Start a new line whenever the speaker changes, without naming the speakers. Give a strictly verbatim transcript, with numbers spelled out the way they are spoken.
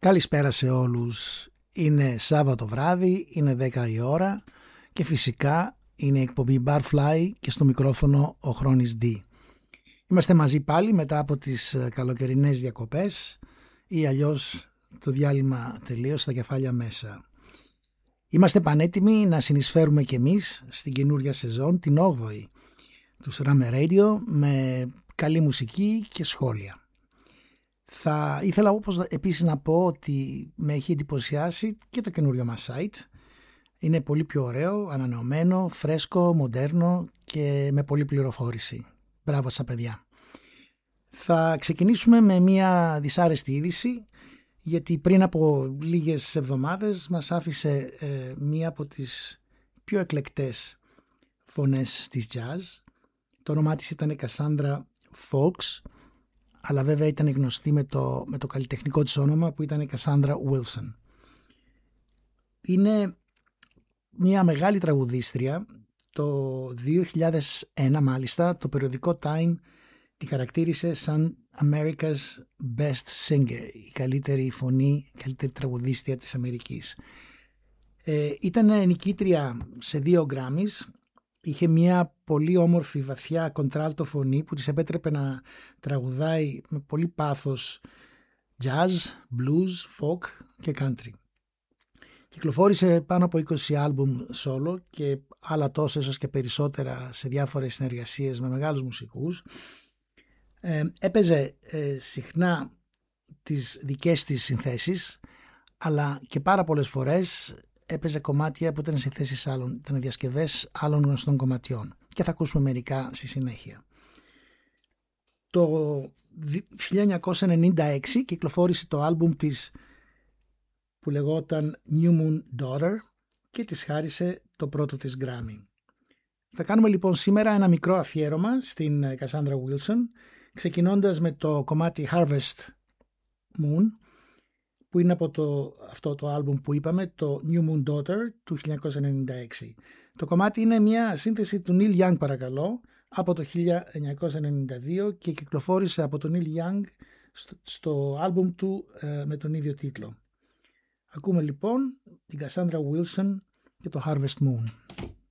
Καλησπέρα σε όλους. Είναι Σάββατο βράδυ, είναι δέκα η ώρα και φυσικά είναι η εκπομπή Barfly και στο μικρόφωνο ο Χρόνης D. Είμαστε μαζί πάλι μετά από τις καλοκαιρινές διακοπές ή αλλιώς το διάλειμμα τελείωσε, τα κεφάλια μέσα. Είμαστε πανέτοιμοι να συνεισφέρουμε κι εμείς στην καινούρια σεζόν, την όγδοη του Summer Radio, με καλή μουσική και σχόλια. Θα ήθελα όπως επίσης να πω ότι με έχει εντυπωσιάσει και το καινούριο μας site. Είναι πολύ πιο ωραίο, ανανεωμένο, φρέσκο, μοντέρνο και με πολλή πληροφόρηση. Μπράβο στα παιδιά. Θα ξεκινήσουμε με μια δυσάρεστη είδηση, γιατί πριν από λίγες εβδομάδες μας άφησε ε, μία από τις πιο εκλεκτές φωνές της jazz. Το όνομά της ήταν η Cassandra Folks, αλλά βέβαια ήταν γνωστή με το, με το καλλιτεχνικό της όνομα που ήταν η Cassandra Wilson. Είναι μια μεγάλη τραγουδίστρια. Το δύο χιλιάδες ένα μάλιστα το περιοδικό Time τη χαρακτήρισε σαν America's Best Singer, η καλύτερη φωνή, η καλύτερη τραγουδίστρια της Αμερικής. Ε, ήταν νικήτρια σε δύο Grammys. Είχε μια πολύ όμορφη βαθιά κοντράλτο φωνή που της επέτρεπε να τραγουδάει με πολύ πάθος jazz, blues, folk και country. Κυκλοφόρησε πάνω από είκοσι άλμπουμ solo και άλλα τόσα, ίσως και περισσότερα, σε διάφορες συνεργασίες με μεγάλους μουσικούς. Ε, έπαιζε ε, συχνά τις δικές της συνθέσεις, αλλά και πάρα πολλές φορές έπαιζε κομμάτια που ήταν συνθέσεις άλλων, ήταν διασκευές άλλων γνωστών κομματιών, και θα ακούσουμε μερικά στη συνέχεια. Το χίλια εννιακόσια ενενήντα έξι κυκλοφόρησε το άλμπουμ της που λεγόταν New Moon Daughter και της χάρισε το πρώτο της Grammy. Θα κάνουμε λοιπόν σήμερα ένα μικρό αφιέρωμα στην Cassandra Wilson, ξεκινώντας με το κομμάτι Harvest Moon, που είναι από το, αυτό το άλμπουμ που είπαμε, το New Moon Daughter του χίλια εννιακόσια ενενήντα έξι. Το κομμάτι είναι μια σύνθεση του Neil Young, παρακαλώ, από το χίλια εννιακόσια ενενήντα δύο και κυκλοφόρησε από τον Neil Young στο, στο άλμπουμ του ε, με τον ίδιο τίτλο. Ακούμε λοιπόν την Cassandra Wilson και το Harvest Moon.